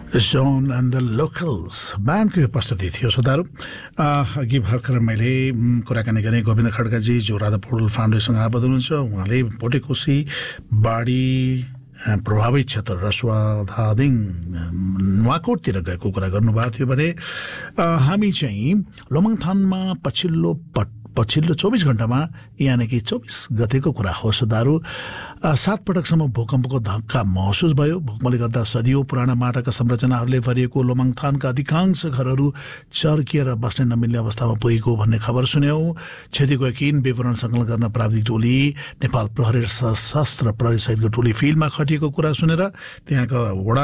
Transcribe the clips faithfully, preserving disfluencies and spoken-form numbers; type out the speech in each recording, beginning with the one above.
John and the locals ब्यान्डको यो प्रस्तुति थियो श्रोताहरू। अघि भर्खर मैले कुराकानी गरेँ गोविन्द खड्काजी जो राधा पौडेल फाउन्डेसन आबद्ध हुनुहुन्छ। उहाँले भोटेकोशी बाढी प्रभावित क्षेत्र रसुवा धादिङ नुवाकोटतिर गएको कुरा गर्नुभएको थियो भने हामी चाहिँ लोमङथानमा पछिल्लो पट पछिल्लो चौबिस घण्टामा यानि कि चौबिस गतेको कुरा हो श्रोताहरू। सात पटकसम्म भूकम्पको धक्का महसुस भयो। भूकम्पले गर्दा सदियों पुराना माटाका संरचनाहरूले भरिएको लोमङथानका अधिकांश घरहरू चर्किएर बस्ने नमिल्ने अवस्थामा पुगेको भन्ने खबर सुन्यौं। क्षतिको यकिन विवरण संकलन गर्न प्राविधिक टोली नेपाल प्रहरी सशस्त्र प्रहरी सहितको टोली फिल्डमा खटिएको कुरा सुनेर त्यहाँका वडा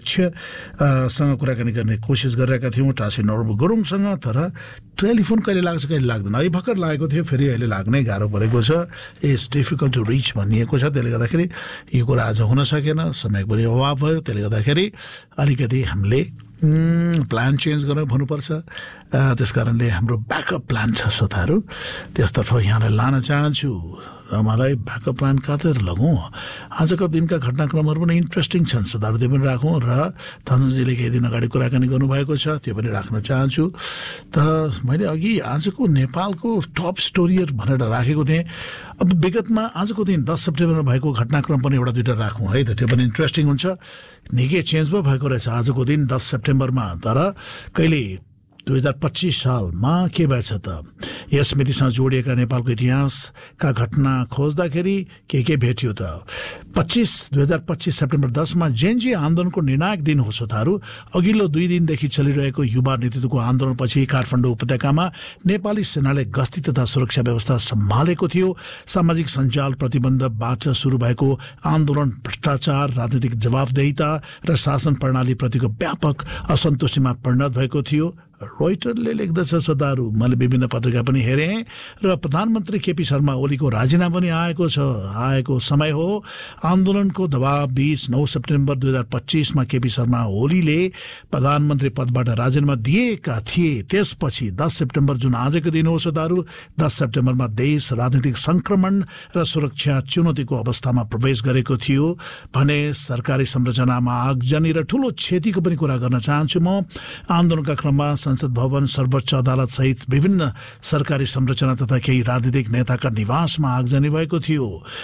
अध्यक्षसँग कुराकानी गर्ने कोसिस गरिरहेका थियौँ टासी नरबु गुरुङसँग। तर टेलिफोन कहिले लाग्छ कहिले लाग्दैन। अहिले भर्खर लागेको थियो, फेरि अहिले लाग्नै गाह्रो परेको छ। इट्स डिफिकल्ट टु रिच भनिएको छ। त्यसले गर्दाखेरि यो कुरा आज हुन सकेन, समय पनि अभाव भयो। त्यसले गर्दाखेरि अलिकति हामीले प्लान चेन्ज गरेर भन्नुपर्छ। त्यस कारणले हाम्रो ब्याकअप प्लान छ श्रोताहरू, त्यसतर्फ यहाँलाई लान चाहन्छु। र मलाई ब्याकअप प्लान कतातिर लगौँ। आजको दिनका घटनाक्रमहरू पनि इन्ट्रेस्टिङ छन् श्रोताहरू, त्यो पनि राखौँ। र धनजीले केही दिन अगाडि कुराकानी गर्नुभएको छ, त्यो पनि राख्न चाहन्छु। त मैले अघि आजको नेपालको टप स्टोरीहरू भनेर राखेको थिएँ। अब विगतमा आजको दिन दस सेप्टेम्बरमा भएको घटनाक्रम पनि एउटा दुईवटा राखौँ है त, त्यो पनि इन्ट्रेस्टिङ हुन्छ। निकै चेन्ज पो भएको रहेछ आजको दिन दस सेप्टेम्बरमा। तर कहिले दुई हजार पच्चिस सालमा के भएछ त, यस मितिसँग जोडिएका नेपालको इतिहासका घटना खोज्दाखेरि के के भेट्यो त। पच्चिस दुई हजार पच्चिस सेप्टेम्बर दसमा जेएनजी आन्दोलनको निर्णायक दिन हो श्रोताहरू। अघिल्लो दुई दिनदेखि चलिरहेको युवा नेतृत्वको आन्दोलनपछि काठमाडौँ उपत्यकामा नेपाली सेनाले गस्ती तथा सुरक्षा व्यवस्था सम्हालेको थियो। सामाजिक सञ्जाल प्रतिबन्धबाट सुरु भएको आन्दोलन भ्रष्टाचार, राजनीतिक जवाबदेहिता र शासन प्रणालीप्रतिको व्यापक असन्तुष्टिमा परिणत भएको थियो। रोइटरले लेख्दछ श्रोताहरू, मैले विभिन्न पत्रिका पनि हेरेँ र प्रधानमन्त्री केपी शर्मा ओलीको राजीनामा पनि आएको छ आएको समय हो। आन्दोलनको दबाव बीच नौ सेप्टेम्बर दुई हजार पच्चिसमा केपी शर्मा ओलीले प्रधानमन्त्री पदबाट राजीनामा दिएका थिए। त्यसपछि दस सेप्टेम्बर जुन आजको दिन हो श्रोताहरू, दस सेप्टेम्बरमा देश राजनीतिक संक्रमण र सुरक्षा चुनौतीको अवस्थामा प्रवेश गरेको थियो भने सरकारी संरचनामा आगजनी र ठूलो क्षतिको पनि कुरा गर्न चाहन्छु म। आन्दोलनका क्रममा संसद भवन, सर्वोच्च अदालत सहित विभिन्न सरकारी संरचना तथा केही राजनीतिक नेताका निवासमा आगजनी भएको थियो।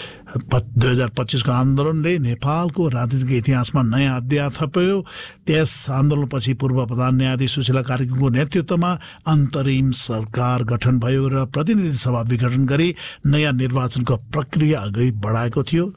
दुई हजार पच्चिसको आन्दोलनले नेपालको राजनीतिक इतिहासमा नयाँ अध्याय थप्यो। त्यस आन्दोलनपछि पूर्व प्रधान न्यायाधीश सुशीला कार्कीको नेतृत्वमा अन्तरिम सरकार गठन भयो र प्रतिनिधि सभा विघटन गरी नयाँ निर्वाचनको प्रक्रिया अगाडि बढाएको थियो।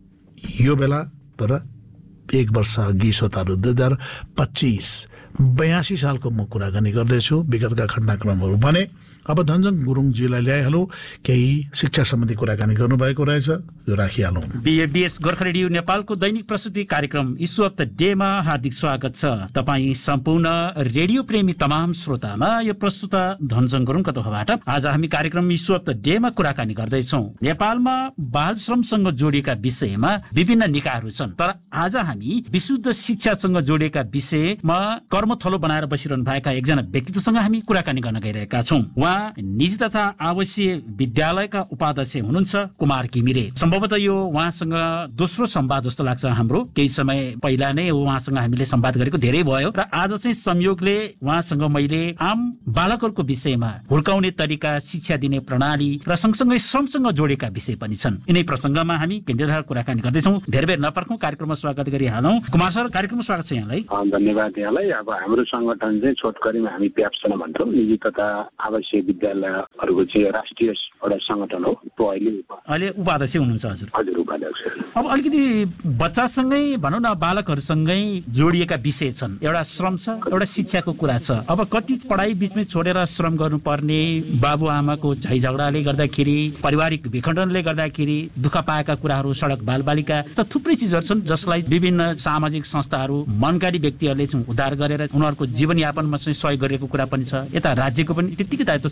यो बेला तर एक वर्ष अघि श्रोताहरू दुई हजार पच्चिस बयासी सालको म कुराकानी गर्दैछु, विगतका घटनाक्रमहरू भने। अब धनजङ गुरुङजीलाई ल्याइहालौँ, केही शिक्षा सम्बन्धी कुराकानी गर्नुभएको रहेछ, यो राखिहालौँ। बीएबीएस गोर्खा रेडियो नेपालको दैनिक प्रस्तुति कार्यक्रम इस्यु अफ द डेमा हार्दिक स्वागत छ। तपाईँ सम्पूर्ण रेडियो प्रेमी तमाम श्रोतामा यो प्रस्तुता धनजङ गुरुङका तर्फबाट आज हामी कार्यक्रम इस्यु अफ द डेमा कुराकानी गर्दैछौँ। नेपालमा बाल श्रमसँग जोडिएका विषयमा विभिन्न निकायहरू छन्, तर आज हामी विशुद्ध शिक्षासँग जोडिएका विषयमा कर्मथलो बनाएर बसिरहनु भएका एकजना व्यक्तित्वसँग हामी कुराकानी गर्न गइरहेका छौँ। उहाँ निजी तथा आवासीय विद्यालयका उपाध्यक्ष हुनुहुन्छ कुमार घिमिरे। सम्भवतः यो उहाँसँग दोस्रो संवाद जस्तो लाग्छ हाम्रो। केही समय पहिला नै उहाँसँग हामीले संवाद गरेको धेरै भयो र आज चाहिँ संयोगले उहाँसँग मैले आम बालकहरूको विषयमा हुर्काउने तरिका, शिक्षा दिने प्रणाली र सँगसँगै श्रमसँग जोडेका विषय पनि छन्। यिनै प्रसङ्गमा हामी केन्द्रधार कुराकानी गर्दैछौँ। धेरै बेर नपर्खौँ, कार्यक्रममा स्वागत गरिहालौँ। कुमार सर, कार्यक्रममा स्वागत छ यहाँलाई। धन्यवाद यहाँलाई। अब हाम्रो संगठन चाहिँ छोटकरीमा हामी प्याप्सन भन्छौँ, निजी तथा आवासीय विद्यालयहरूको चाहिँ राष्ट्रिय एउटा संगठन हो। त्यो अहिले अहिले उपाध्यक्ष हुनुहुन्छ हजुर? हजुर, उपाध्यक्ष। अब अलिकति बच्चासँगै भनौँ न, बालकहरूसँगै जोडिएका विषय छन्। एउटा श्रम छ, एउटा शिक्षाको कुरा छ। अब कति पढाइ बिचमै छोडेर श्रम गर्नुपर्ने, बाबुआमाको झै झगडाले गर्दाखेरि, पारिवारिक विखण्डनले गर्दाखेरि दुःख पाएका कुराहरू, सडक बालबालिका, त थुप्रै चिजहरू छन् जसलाई विभिन्न सामाजिक संस्थाहरू, मनकारी व्यक्तिहरूले चाहिँ उद्धार गरेर उनीहरूको जीवनयापनमा चाहिँ सहयोग गरेको कुरा पनि छ। यता राज्यको पनि त्यत्तिकै दायित्व छ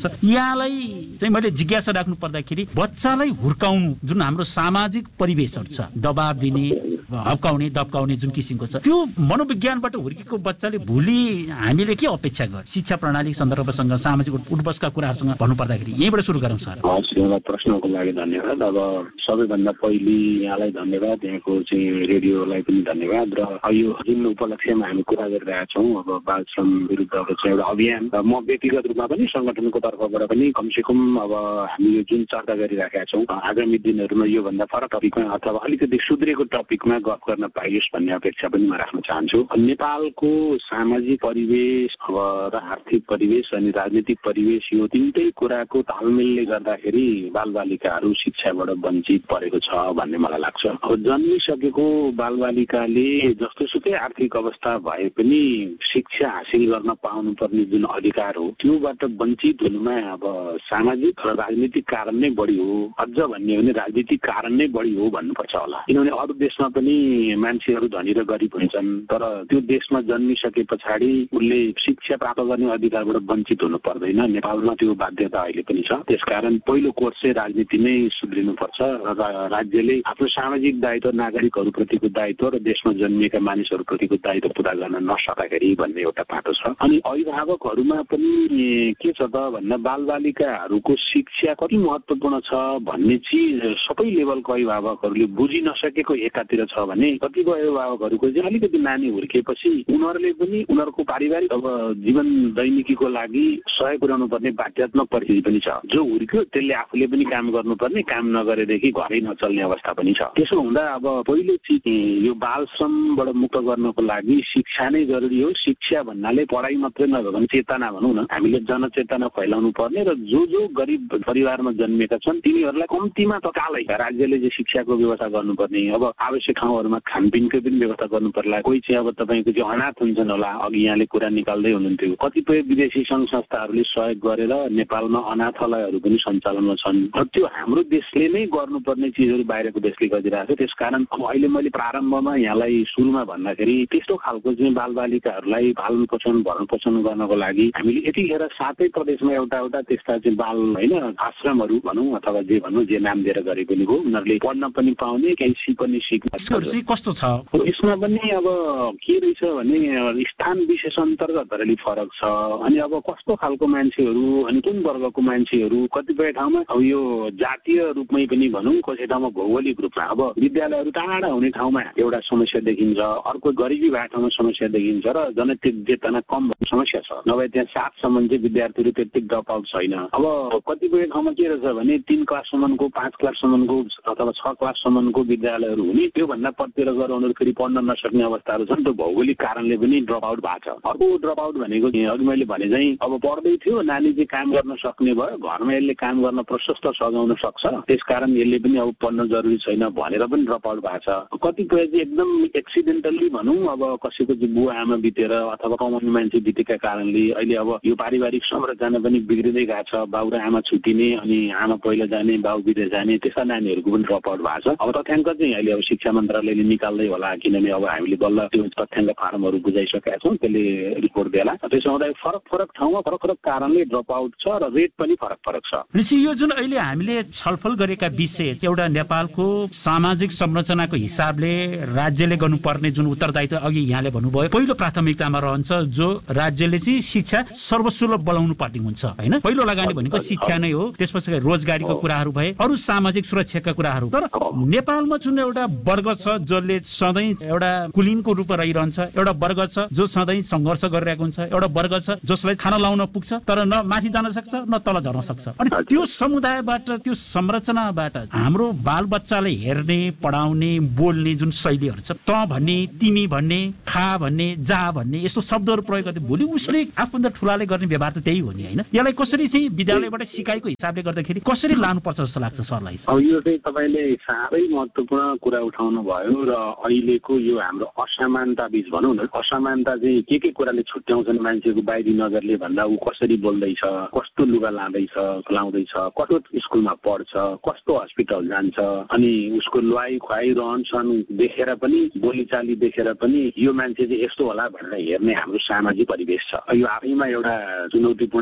छ। यहाँलाई चाहिँ मैले जिज्ञासा राख्नु पर्दाखेरि बच्चालाई हुर्काउनु जुन हाम्रो सामाजिक परिवेशहरू छ, दबाब दिने, हप्काउने, दब्काउने जुन किसिमको छ, त्यो मनोविज्ञानबाट हुर्केको बच्चाले भोलि हामीले के अपेक्षा गर्छ? शिक्षा प्रणाली सन्दर्भसँग, सामाजिक उठबसका कुराहरूसँग भन्नु पर्दाखेरि यहीँबाट सुरु गरौँ सर। हस्, यहाँलाई प्रश्नको लागि धन्यवाद। अब सबैभन्दा पहिले यहाँलाई धन्यवाद, यहाँको चाहिँ रेडियोलाई पनि धन्यवाद। र यो जुन उपलक्ष्यमा हामी कुरा गरिरहेका छौँ, अब बाल श्रम विरुद्धको चाहिँ एउटा अभियान, म व्यक्तिगत रूपमा पनि सङ्गठनको तर्फबाट पनि कमसेकम अब हामी यो जुन चर्चा गरिराखेका छौँ, आगामी दिनहरूमा योभन्दा फरक टपिकमा अथवा अलिकति सुध्रेको टपिकमा गफ गर्न पाइयोस् भन्ने अपेक्षा पनि म राख्न चाहन्छु। नेपालको सामाजिक परिवेश अब र आर्थिक परिवेश अनि राजनीतिक परिवेश यो तिनटै कुराको तालमेलले गर्दाखेरि बालबालिकाहरू शिक्षाबाट वञ्चित परेको छ भन्ने मलाई लाग्छ। अब जन्मिसकेको बालबालिकाले जस्तोसुकै आर्थिक अवस्था भए पनि शिक्षा हासिल गर्न पाउनुपर्ने जुन अधिकार हो त्योबाट वञ्चित हुनुमा अब सामाजिक र राजनीतिक कारण नै बढी हो। अझ भन्ने हो भने राजनीतिक कारण नै बढी हो भन्नुपर्छ होला। किनभने अरू देशमा पनि मान्छेहरू धनी र गरिब हुन्छन्, तर त्यो देशमा जन्मिसके पछाडि उसले शिक्षा प्राप्त गर्ने अधिकारबाट वञ्चित हुनु पर्दैन। नेपालमा त्यो बाध्यता अहिले पनि छ। त्यसकारण पहिलो कोर्स चाहिँ राजनीति नै सुध्रिनुपर्छ र राज्यले आफ्नो सामाजिक दायित्व, नागरिकहरूप्रतिको दायित्व र देशमा जन्मिएका मानिसहरूप्रतिको दायित्व पुरा गर्न नसक्दाखेरि भन्ने एउटा पाटो छ। अनि अभिभावकहरूमा पनि के छ त भन्दा बालबालिकाहरूको शिक्षा कति महत्त्वपूर्ण छ भन्ने चिज सबै लेभलको अभिभावकहरूले बुझि नसकेको एकातिर छ भने कतिपय अभिभावकहरूको चाहिँ अलिकति नानी हुर्किएपछि उनीहरूले पनि उनीहरूको पारिवारिक अब जीवन दैनिकीको लागि सहयोग पुर्याउनु पर्ने बाध्यात्मक परिस्थिति पनि छ। जो हुर्क्यो त्यसले आफूले पनि काम गर्नुपर्ने, काम नगरेदेखि घरै नचल्ने अवस्था पनि छ। त्यसो हुँदा अब पहिलो चिज यो बाल श्रमबाट मुक्त गर्नको लागि शिक्षा नै जरुरी हो। शिक्षा भन्नाले पढाइ मात्रै नभए भने चेतना भनौँ न, हामीले जनचेतना फैलाउनु पर्ने र जो जो गरिब परिवारमा जन्मेका छन् तिनीहरूलाई कम्तीमा तत्कालै राज्यले चाहिँ शिक्षाको व्यवस्था गर्नुपर्ने, अब आवश्यक ठाउँहरूमा खानपिनको पनि व्यवस्था गर्नु पर्ला। कोही चाहिँ अब तपाईँको चाहिँ अनाथ हुन्छन् होला, अघि यहाँले कुरा निकाल्दै हुनुहुन्थ्यो, कतिपय विदेशी सङ्घ संस्थाहरूले सहयोग गरेर नेपालमा अनाथालयहरू पनि सञ्चालनमा छन्। त्यो हाम्रो देशले नै गर्नुपर्ने चिजहरू बाहिरको देशले गरिरहेको छ। त्यसकारण अब अहिले मैले प्रारम्भमा यहाँलाई सुरुमा भन्दाखेरि त्यस्तो खालको चाहिँ बालबालिकाहरूलाई पालन पोषण भरण पोषण गर्नको लागि हामीले यतिखेर सातै प्रदेशमा एउटा एउटा त्यस्ता चाहिँ बाल होइन आश्रमहरू भनौँ अथवा जे भनौँ, जे नाम दिएर गरे पनि हो, उनीहरूले पढ्न पनि पाउने, केही सिक पनि सिक्न कस्तो छ। यसमा पनि अब के रहेछ भने स्थान विशेष अन्तर्गत अलि फरक छ। अनि अब कस्तो खालको मान्छेहरू अनि कुन वर्गको मान्छेहरू, कतिपय ठाउँमा अब यो जातीय रूपमै पनि भनौँ, कसै ठाउँमा भौगोलिक रूपमा अब विद्यालयहरू टाढा हुने ठाउँमा एउटा समस्या देखिन्छ, अर्को गरिबी भएको ठाउँमा समस्या देखिन्छ र जनैतिक चेतना कम समस्या छ। नभए त्यहाँ सातसम्म चाहिँ विद्यार्थीहरू त्यति ड्रप आउट छैन। अब कतिपय ठाउँमा के रहेछ भने तीन क्लाससम्मको, पाँच क्लाससम्मको अथवा छ क्लाससम्मको विद्यालयहरू हुने, त्योभन्दा पढ्तिर गएर उनीहरू फेरि पढ्न नसक्ने अवस्थाहरू छन्। त्यो भौगोलिक कारणले पनि ड्रप आउट भएको छ। अर्को ड्रप आउट भनेको अघि मैले भने चाहिँ अब पढ्दै थियो, नानी चाहिँ काम गर्न सक्ने भयो, घरमा यसले काम गर्न प्रशस्त सघाउन सक्छ, त्यसकारण यसले पनि अब पढ्न जरुरी छैन भनेर पनि ड्रप आउट भएको छ। कतिपय चाहिँ एकदम एक्सिडेन्टल्ली भनौँ, अब कसैको चाहिँ बुवा आमा बितेर अथवा कमाउने मान्छे बितेका कारणले अहिले अब यो पारिवारिक संरचना पनि बिग्रिँदै गएको छ। बाउ र आमा छुटिने अनि आमा पहिला जाने, बाउ विदेश जाने, त्यस्ता नानीहरूको पनि ड्रप आउट भएको छ। अब तथ्याङ्क चाहिँ अहिले अब शिक्षा मन्त्रालयले निकाल्दै होला, किनभने अब हामीले बल्ल त्यो तथ्याङ्क फारमहरू बुझाइसकेका छौँ, त्यसले रिपोर्ट देला। त्यसो हुँदा फरक फरक ठाउँमा फरक फरक कारणले ड्रप आउट छ र रेट पनि फरक फरक छ। यो जुन अहिले हामीले छलफल गरेका विषय एउटा नेपालको सामाजिक संरचनाको हिसाबले राज्यले गर्नुपर्ने जुन उत्तरदायित्व अघि यहाँले भन्नुभयो, पहिलो प्राथमिकतामा रहन्छ जो राज्यले चाहिँ शिक्षा सर्वसुलभ बनाउनु पर्ने हुन्छ होइन। पहिलो लगानी भनेको शिक्षा नै हो, त्यसपछि रोजगारीको कुराहरू भए, अरू सामाजिक सुरक्षाका कुराहरू। तर नेपालमा जुन एउटा वर्ग छ जसले सधैँ एउटा कुलीनको रूपमा रहिरहन्छ, एउटा वर्ग छ जो सधैँ सङ्घर्ष गरिरहेको हुन्छ, एउटा वर्ग छ जसलाई खाना लाउन पुग्छ तर न माथि जान सक्छ न तल झर्न सक्छ। अनि त्यो समुदायबाट, त्यो संरचनाबाट हाम्रो बाल बच्चाले हेर्ने, पढाउने, बोल्ने जुन शैलीहरू छ, त भन्ने, तिमी भन्ने, खा भन्ने, जा भन्ने यस्तो शब्दहरू प्रयोग गर्दै भोलि उसले आफूभन्दा ठुलाले गर्ने व्यवहार त त्यही हो नि होइन। यसलाई कसरी चाहिँ विद्यालयबाट सिकाइको हिसाबले गर्दाखेरि कसरी लानुपर्छ जस्तो लाग्छ सरलाई? अब यो चाहिँ तपाईँले साह्रै महत्त्वपूर्ण कुरा उठाउनु भयो र अहिलेको यो हाम्रो असमानता बीच भनौँ न, असमानता चाहिँ के के कुराले छुट्याउँछन् मान्छेको बाहिरी नजरले भन्दा ऊ कसरी बोल्दैछ, कस्तो लुगा लाँदैछ लाउँदैछ, कस्तो स्कुलमा पढ्छ, कस्तो हस्पिटल जान्छ, अनि उसको लुवाई खुवाई रहन सहन देखेर पनि, बोलीचाली देखेर पनि यो मान्छे चाहिँ यस्तो होला भनेर हेर्ने हाम्रो सामाजिक परिवेश छ। यो आफैमा एउटा चुनौतीपूर्ण पनि हो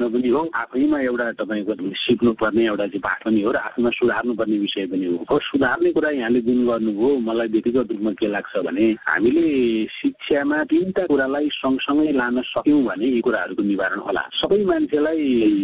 आफैमा एउटा तपाईँको सिक्नुपर्ने एउटा चाहिँ पाठ पनि हो र आफैमा सुधार्नुपर्ने विषय पनि हो। अब सुधार्ने कुरा यहाँले जुन गर्नुभयो मलाई व्यक्तिगत रूपमा के लाग्छ भने हामीले शिक्षामा तीनटा कुरालाई सँगसँगै लान सक्यौँ भने यी कुराहरूको निवारण होला। सबै मान्छेलाई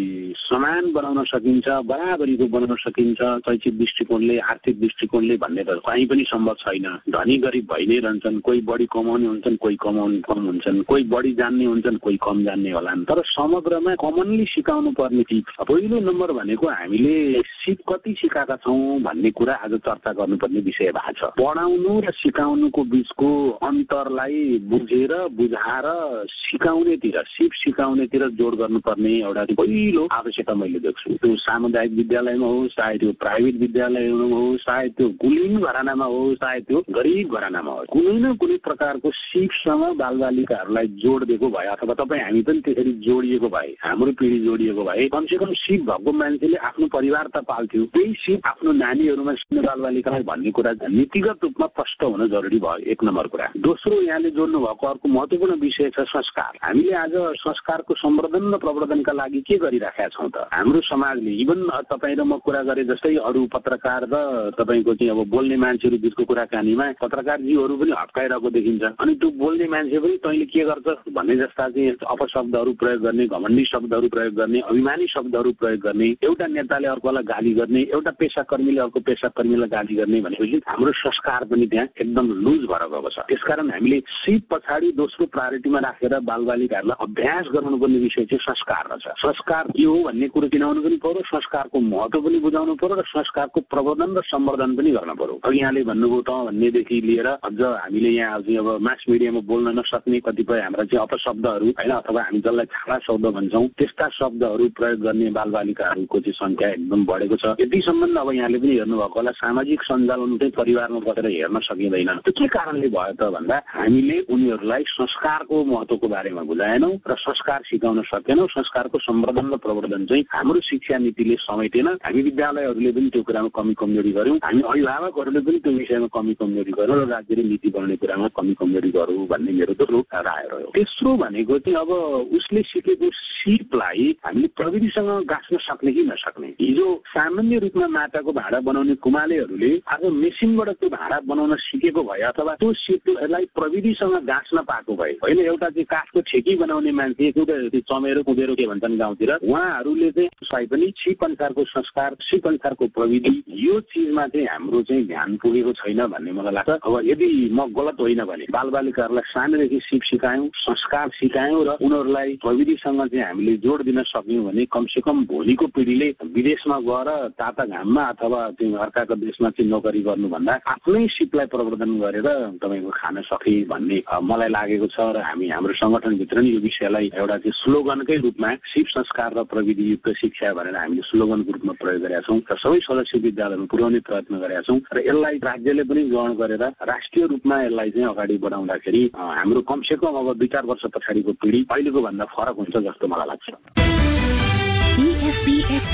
समान बनाउन सकिन्छ, बराबरीको बनाउन सकिन्छ शैक्षिक दृष्टिकोणले, आर्थिक दृष्टिकोणले भन्ने त कहीँ पनि सम्भव छैन। धनी गरिब भइ नै रहन्छन्, कोही बढी कमाउने हुन्छन्, कोही कमाउने कम हुन्छन्, कोही बढी जान्ने हुन्छन्, कोही कम जान्ने होलान्। तर समग्रमा कमनली सिकाउनु पर्ने चिज पहिलो नम्बर भनेको हामीले सिप कति सिकाएका छौँ भन्ने कुरा आज चर्चा गर्नुपर्ने विषय भएको छ। पढाउनु र सिकाउनुको बिचको अन्तरलाई बुझेर बुझाएर सिकाउनेतिर, सिप सिकाउनेतिर जोड गर्नुपर्ने एउटा पहिलो आवश्यकता मैले देख्छु। त्यो सामुदायिक विद्यालयमा होस्, चाहे त्यो प्राइभेट विद्यालयमा होस्, चाहे त्यो कुलीन घरानामा होस्, चाहे त्यो गरिब घरानामा होस्, कुनै न कुनै प्रकारको सिपसँग बालबालिकाहरूलाई जोड दिएको भए अथवा तपाईँ हामी पनि त्यसरी जोडिएको भए, हाम्रो पिँढी जोडिएको भए, कमसेकम सिप भएको मान्छेले आफ्नो परिवार त पाल्थ्यो, त्यही सिप आफ्नो नानीहरूमा सिक्ने बालबालिकालाई भन्ने कुरा नीतिगत रूपमा प्रष्ट हुन जरुरी भयो। एक नम्बर कुरा। दोस्रो यहाँले जोड्नु भएको अर्को महत्त्वपूर्ण विषय छ संस्कार। हामीले आज संस्कारको सम्वर्धन र प्रवर्धनका लागि के गरिराखेका छौँ त? हाम्रो समाजले इभन तपाईँ र म कुरा गरे जस्तै अरू पत्रकार र तपाईँको चाहिँ अब बोल्ने मान्छेहरू बिचको कुराकानीमा पत्रकारजीहरू पनि हप्काइरहेको देखिन्छ। अनि त्यो बोल्ने मान्छे पनि तैँले के गर्छ भन्ने जस्ता चाहिँ अपशब्दहरू प्रयोग गर्ने, घमण्डी शब्दहरू प्रयोग गर्ने, अभिमानी शब्दहरू प्रयोग गर्ने, एउटा नेताले अर्कोलाई गाली गर्ने, एउटा पेसाकर्मीले अर्को पेसाकर्मीलाई गाली गर्ने भनेपछि हाम्रो संस्कार पनि त्यहाँ एकदम लुज भएर गएको छ। त्यसकारण हामीले सिप पछाडि दोस्रो प्रायोरिटीमा राखेर बालबालिकाहरूलाई अभ्यास गराउनुपर्ने विषय चाहिँ संस्कार रहेछ। संस्कार के हो भन्ने कुरो चिनाउनु पनि पर्यो, संस्कारको महत्त्व पनि बुझाउनु पर्यो र संस्कारको प्रवर्धन र सम्वर्धन पनि गर्न पर्यो। अब यहाँले भन्नुभयो त भन्नेदेखि लिएर अझ हामीले यहाँ चाहिँ अब मास मिडियामा बोल्न नसक्ने कतिपय हाम्रा चाहिँ अपशब्दहरू होइन अथवा हामी जसलाई छाडा शब्द भन्छौँ त्यस्ता शब्दहरू प्रयोग गर्ने बालबालिकाहरूको चाहिँ सङ्ख्या एकदम बढेको छ। यति सम्बन्ध अब यहाँले पनि हेर्नुभएको होला सामाजिक सञ्जालमा चाहिँ परिवारमा बसेर हेर्न सकिँदैन। त्यो के कारणले भयो त भन्दा हामीले उनीहरूलाई संस्कारको महत्त्वको बारेमा बुझाएनौँ र संस्कार सिकाउन सकेनौँ। संस्कारको सम्वर्धन र प्रवर्धन चाहिँ हाम्रो शिक्षा नीतिले समेटेन। हामी विद्यालयहरूले पनि त्यो कुरामा कमी कमजोरी गऱ्यौँ, हामी अभिभावकहरूले पनि त्यो विषयमा कमी कमजोरी गऱ्यौँ र राज्यले नीति बनाउने कुरामा कमी कमजोरी गरौँ भन्ने मेरो दोस्रो राय रह्यो। तेस्रो भनेको चाहिँ अब उसले सिकेको सिपलाई हामीले प्रविधिसँग गाँच्न सक्ने कि नसक्ने। हिजो सामान्य रूपमा माटाको भाँडा बनाउने कुमालेहरूले आज मेसिनबाट त्यो भाँडा बनाउन सिकेको भए अथवा त्यो सिपलाई प्रविधिसँग गाँच्न पाएको भए होइन, एउटा चाहिँ काठको ठेकी बनाउने मान्छे त्यो चमेरो कुदेरो के भन्छन् गाउँतिर, उहाँहरूले चाहिँ उसलाई पनि सिप अनुसारको संस्कार, सिप अनुसारको प्रविधि यो चिजमा चाहिँ हाम्रो चाहिँ ध्यान पुगेको छैन भन्ने मलाई लाग्छ। अब यदि म गलत होइन भने बालबालिकाहरूलाई सानैदेखि सिप सिकायौँ, संस्कार सिकायौँ र उनीहरूलाई प्रविधिसँग चाहिँ हामीले जोड दिन सक्यौँ भने कमसेकम भोलिको पिँढीले विदेशमा गएर ताता घाममा अथवा चाहिँ अर्काको देशमा चाहिँ नोकरी गर्नुभन्दा आफ्नै सिपलाई प्रवर्धन गरेर तपाईँको खान सके भन्ने मलाई लागेको छ र हामी हाम्रो सङ्गठनभित्र नि यो विषयलाई एउटा चाहिँ स्लोगनकै रूपमा सिप संस्कार र प्रविधियुक्त शिक्षा भनेर हामीले स्लोगनको रूपमा प्रयोग गरेका छौँ र सबै सदस्य विद्यालयमा पुर्याउने प्रयत्न गरेका छौँ र यसलाई राज्यले पनि ग्रहण गरेर राष्ट्रिय रूपमा यसलाई चाहिँ अगाडि बढाउँदाखेरि हाम्रो कमसेकम अब दुई चार वर्ष पछाडिको पिँढी अहिलेको भन्दा फरक हुन्छ जस्तो मलाई लाग्छ।